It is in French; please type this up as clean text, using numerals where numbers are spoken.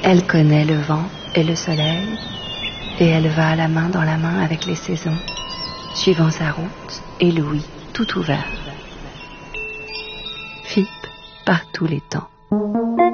Elle connaît le vent et le soleil, et elle va la main dans la main avec les saisons, suivant sa route et l'ouïe tout ouvert. Philippe par tous les temps.